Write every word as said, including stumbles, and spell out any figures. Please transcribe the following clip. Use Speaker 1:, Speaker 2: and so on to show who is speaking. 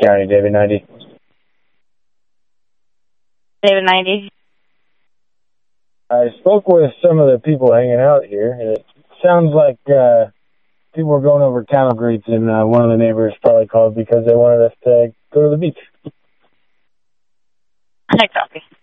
Speaker 1: County, David ninety.
Speaker 2: David ninety.
Speaker 1: I spoke with some of the people hanging out here, and it sounds like uh, people were going over cattle greats, and uh, one of the neighbors probably called because they wanted us to go to the beach.
Speaker 2: I copy.